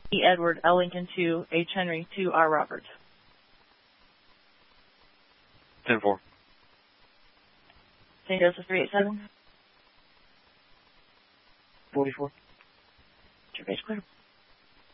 E. Edward, L. Lincoln, 2, H. Henry, 2, R. Robert. 10-4. St. Joseph, 387. 44. Your page clear.